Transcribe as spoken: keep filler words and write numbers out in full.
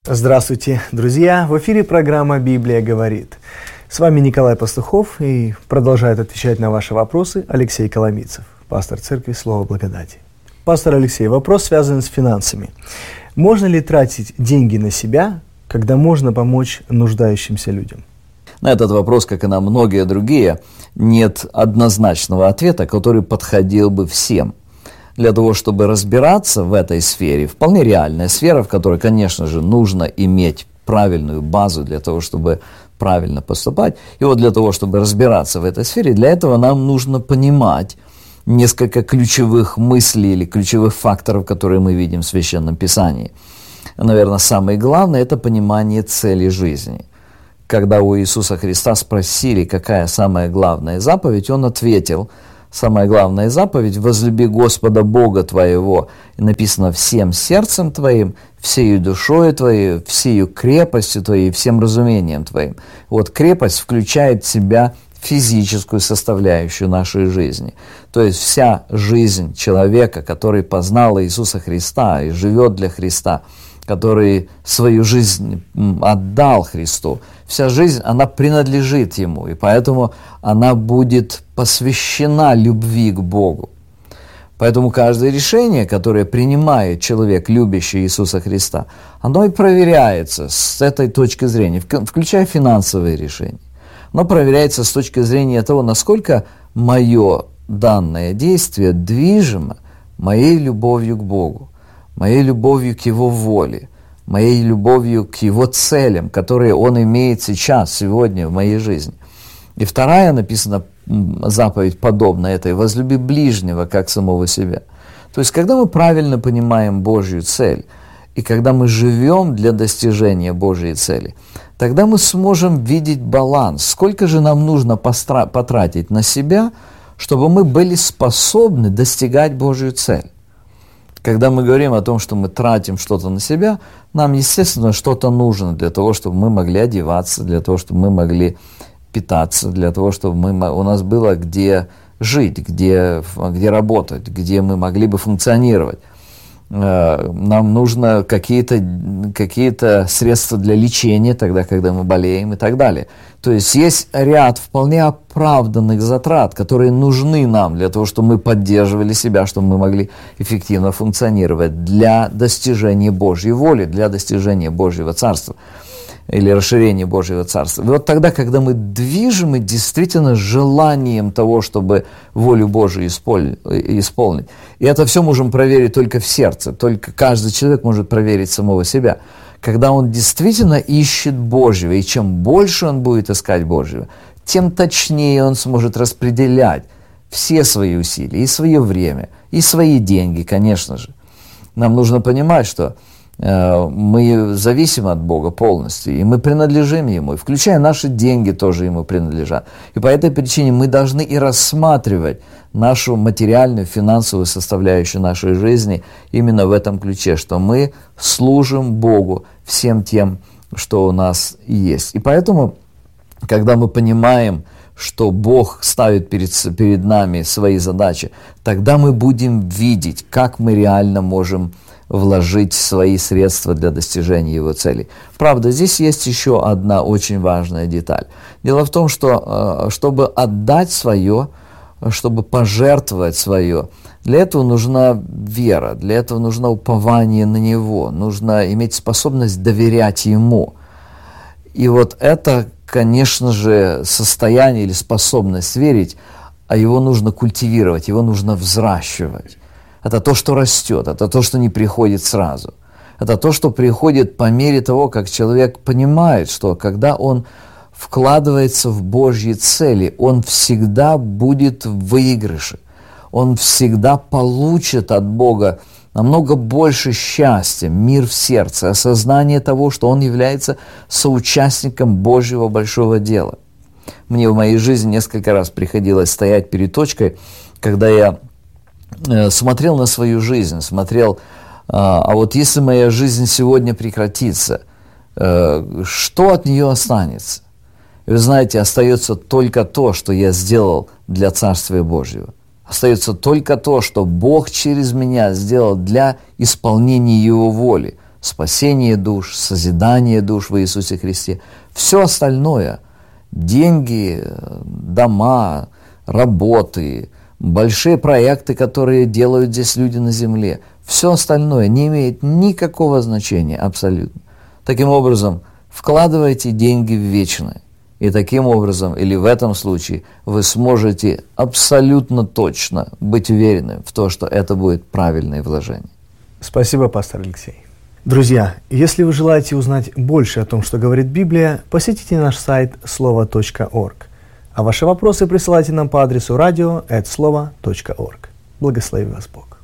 Здравствуйте, друзья! В эфире программа «Библия говорит». С вами Николай Пастухов, и продолжает отвечать на ваши вопросы Алексей Коломийцев, пастор церкви Слово Благодати. Пастор Алексей, вопрос связан с финансами. Можно ли тратить деньги на себя, когда можно помочь нуждающимся людям? На этот вопрос, как и на многие другие, нет однозначного ответа, который подходил бы всем. Для того, чтобы разбираться в этой сфере, вполне реальная сфера, в которой, конечно же, нужно иметь правильную базу для того, чтобы правильно поступать. И вот для того, чтобы разбираться в этой сфере, для этого нам нужно понимать несколько ключевых мыслей или ключевых факторов, которые мы видим в Священном Писании. Наверное, самое главное – это понимание цели жизни. Когда у Иисуса Христа спросили, какая самая главная заповедь, Он ответил – самая главная заповедь – возлюби Господа Бога твоего. И написано всем сердцем твоим, всею душою твоей, всею крепостью твоей, всем разумением твоим. Вот крепость включает в себя физическую составляющую нашей жизни. То есть вся жизнь человека, который познал Иисуса Христа и живет для Христа, который свою жизнь отдал Христу, вся жизнь, она принадлежит Ему, и поэтому она будет посвящена любви к Богу. Поэтому каждое решение, которое принимает человек, любящий Иисуса Христа, оно и проверяется с этой точки зрения, включая финансовые решения. Оно проверяется с точки зрения того, насколько мое данное действие движимо моей любовью к Богу, моей любовью к Его воле, моей любовью к Его целям, которые Он имеет сейчас, сегодня в моей жизни. И вторая написана заповедь подобная этой: возлюби ближнего, как самого себя. То есть, когда мы правильно понимаем Божью цель, и когда мы живем для достижения Божьей цели, тогда мы сможем видеть баланс. Сколько же нам нужно постра- потратить на себя, чтобы мы были способны достигать Божью цель? Когда мы говорим о том, что мы тратим что-то на себя, нам, естественно, что-то нужно для того, чтобы мы могли одеваться, для того, чтобы мы могли питаться, для того, чтобы мы, у нас было где жить, где, где работать, где мы могли бы функционировать. Нам нужно какие-то, какие-то средства для лечения, тогда, когда мы болеем и так далее. То есть есть ряд вполне оправданных затрат, которые нужны нам для того, чтобы мы поддерживали себя, чтобы мы могли эффективно функционировать для достижения Божьей воли, для достижения Божьего Царства или расширения Божьего Царства. И вот тогда, когда мы движимы действительно желанием того, чтобы волю Божию исполнить, и это все можем проверить только в сердце, только каждый человек может проверить самого себя, когда он действительно ищет Божьего, и чем больше он будет искать Божьего, тем точнее он сможет распределять все свои усилия, и свое время, и свои деньги, конечно же. Нам нужно понимать, что мы зависим от Бога полностью, и мы принадлежим Ему, и включая наши деньги тоже Ему принадлежат. И по этой причине мы должны и рассматривать нашу материальную, финансовую составляющую нашей жизни именно в этом ключе, что мы служим Богу всем тем, что у нас есть. И поэтому, когда мы понимаем, что Бог ставит перед, перед нами свои задачи, тогда мы будем видеть, как мы реально можем вложить свои средства для достижения Его целей. Правда, здесь есть еще одна очень важная деталь. Дело в том, что чтобы отдать свое, чтобы пожертвовать свое, для этого нужна вера, для этого нужно упование на Него, нужно иметь способность доверять Ему. И вот это, конечно же, состояние или способность верить, а его нужно культивировать, его нужно взращивать. Это то, что растет, это то, что не приходит сразу. Это то, что приходит по мере того, как человек понимает, что когда он вкладывается в Божьи цели, он всегда будет в выигрыше. Он всегда получит от Бога намного больше счастья, мир в сердце, осознание того, что он является соучастником Божьего большого дела. Мне в моей жизни несколько раз приходилось стоять перед точкой, когда я смотрел на свою жизнь, смотрел, а вот если моя жизнь сегодня прекратится, что от нее останется? И вы знаете, остается только то, что я сделал для Царствия Божьего. Остается только то, что Бог через меня сделал для исполнения Его воли, спасение душ, созидание душ в Иисусе Христе. Все остальное – деньги, дома, работы, большие проекты, которые делают здесь люди на земле, все остальное не имеет никакого значения абсолютно. Таким образом, вкладывайте деньги в вечное. И таким образом, или в этом случае, вы сможете абсолютно точно быть уверенным в том, что это будет правильное вложение. Спасибо, пастор Алексей. Друзья, если вы желаете узнать больше о том, что говорит Библия, посетите наш сайт слово точка орг. А ваши вопросы присылайте нам по адресу радио эт слово точка орг. Благослови вас Бог.